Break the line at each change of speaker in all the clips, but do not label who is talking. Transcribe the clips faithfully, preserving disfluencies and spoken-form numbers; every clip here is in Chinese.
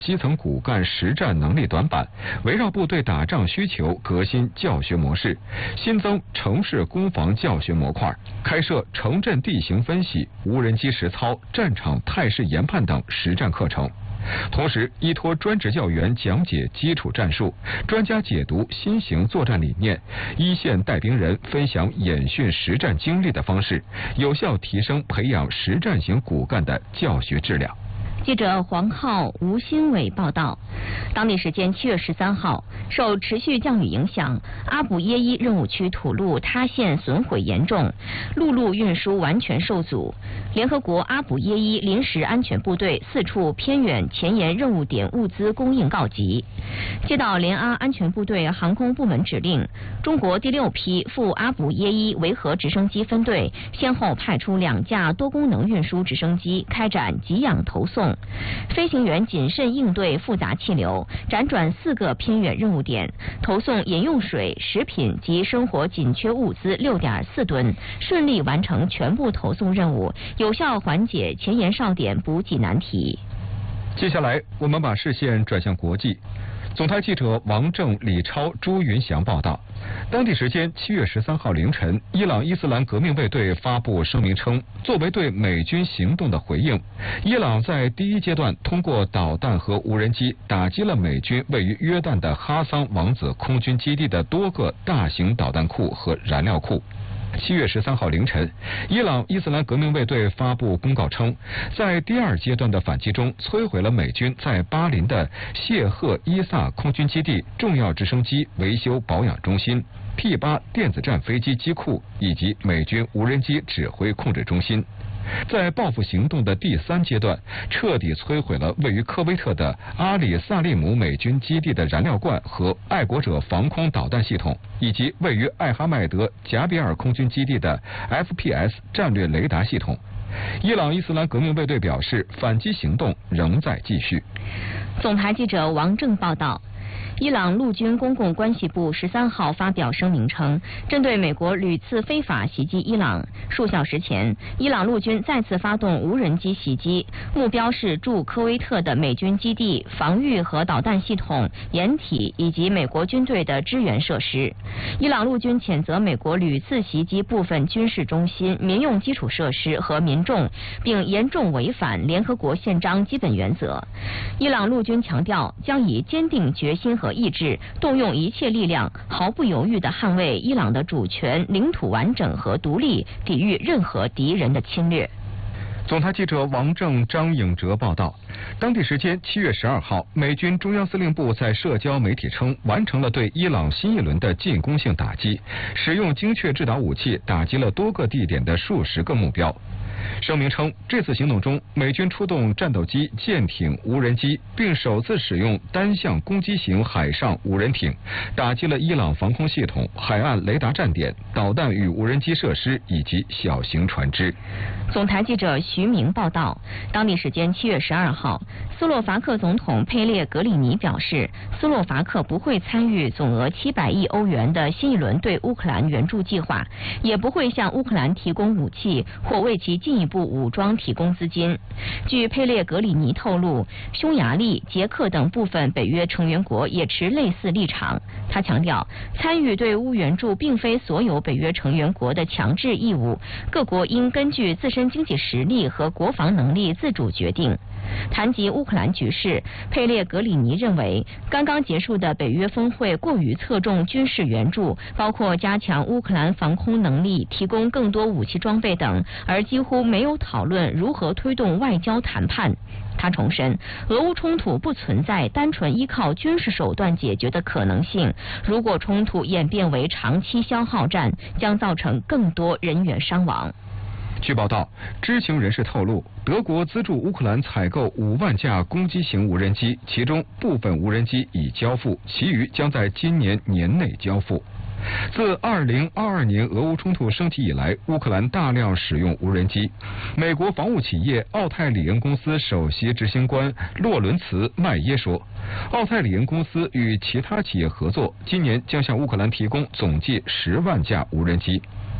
基层骨干实战能力短板，围绕部队打仗需求革新教学模式，新增城市攻防教学模块，开设城镇地形分析、无人机实操、战场态势研判等实战课程。同时，依托专职教员讲解基础战术，专家解读新型作战理念，一线带兵人分享演训实战经历的方式，有效提升培养实战型骨干的教学质量。
记者黄浩、吴新伟报道，当地时间七月十三号，受持续降雨影响，阿卜耶伊任务区土路塌陷损毁严重，陆路运输完全受阻。联合国阿卜耶伊临时安全部队四处偏远前沿任务点物资供应告急。接到联阿安全部队航空部门指令，中国第六批赴阿卜耶伊维和直升机分队先后派出两架多功能运输直升机开展给养投送。飞行员谨慎应对复杂气流，辗转四个偏远任务点，投送饮用水、食品及生活紧缺物资六点四吨，顺利完成全部投送任务，有效缓解前沿哨点补给难题。
接下来，我们把视线转向国际。总台记者王正、李超、朱云祥报道，当地时间七月十三号凌晨，伊朗伊斯兰革命卫队发布声明称，作为对美军行动的回应，伊朗在第一阶段通过导弹和无人机打击了美军位于约旦的哈桑王子空军基地的多个大型导弹库和燃料库。七月十三号凌晨，伊朗伊斯兰革命卫队发布公告称，在第二阶段的反击中，摧毁了美军在巴林的谢赫伊萨空军基地重要直升机维修保养中心、P 八电子战飞机机库以及美军无人机指挥控制中心。在报复行动的第三阶段，彻底摧毁了位于科威特的阿里萨利姆美军基地的燃料罐和爱国者防空导弹系统，以及位于艾哈迈德贾比尔空军基地的 F P S 战略雷达系统。伊朗伊斯兰革命卫队表示，反击行动仍在继续。
总台记者王正报道。伊朗陆军公共关系部十三号发表声明称，针对美国屡次非法袭击伊朗，数小时前，伊朗陆军再次发动无人机袭击，目标是驻科威特的美军基地、防御和导弹系统、掩体以及美国军队的支援设施。伊朗陆军谴责美国屡次袭击部分军事中心、民用基础设施和民众，并严重违反联合国宪章基本原则。伊朗陆军强调，将以坚定决心和意志，动用一切力量，毫不犹豫地捍卫伊朗的主权、领土完整和独立，抵御任何敌人的侵略。
总台记者王正、张颖哲报道，当地时间七月十二号，美军中央司令部在社交媒体称，完成了对伊朗新一轮的进攻性打击，使用精确制导武器打击了多个地点的数十个目标。声明称，这次行动中，美军出动战斗机、舰艇、无人机，并首次使用单向攻击型海上无人艇，打击了伊朗防空系统、海岸雷达站点、导弹与无人机设施以及小型船只。
总台记者徐明报道，当地时间七月十二号，斯洛伐克总统佩列格里尼表示，斯洛伐克不会参与总额七百亿欧元的新一轮对乌克兰援助计划，也不会向乌克兰提供武器或为其进一步武装提供资金。据佩列格里尼透露，匈牙利、捷克等部分北约成员国也持类似立场。他强调，参与对乌援助并非所有北约成员国的强制义务，各国应根据自身经济实力和国防能力自主决定。谈及乌克兰局势，佩列格里尼认为，刚刚结束的北约峰会过于侧重军事援助，包括加强乌克兰防空能力、提供更多武器装备等，而几乎没有讨论如何推动外交谈判。他重申，俄乌冲突不存在单纯依靠军事手段解决的可能性，如果冲突演变为长期消耗战，将造成更多人员伤亡。
据报道，知情人士透露，德国资助乌克兰采购五万架攻击型无人机，其中部分无人机已交付，其余将在今年年内交付。自二零二二年俄乌冲突升级以来，乌克兰大量使用无人机。美国防务企业奥泰里恩公司首席执行官洛伦茨·麦耶说，奥泰里恩公司与其他企业合作，今年将向乌克兰提供总计十万架无人机。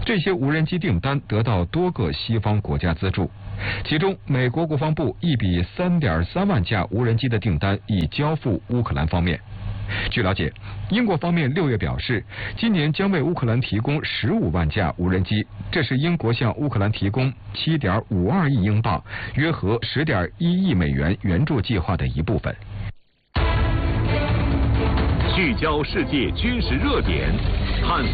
这些无人机订单得到多个西方国家资助，其中美国国防部一笔三点三万架无人机的订单已交付乌克兰方面。据了解，英国方面六月表示，今年将为乌克兰提供十五万架无人机，这是英国向乌克兰提供七点五二亿英镑，约合十点一亿美元援助计划的一部分。
聚焦世界军事热点，探